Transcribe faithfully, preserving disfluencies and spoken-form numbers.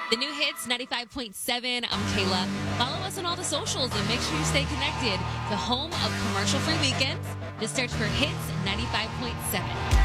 The new hits ninety-five point seven. I'm Kayla. Follow us on all the socials and make sure you stay connected. The home of commercial free weekends. Just search for Hits ninety-five point seven.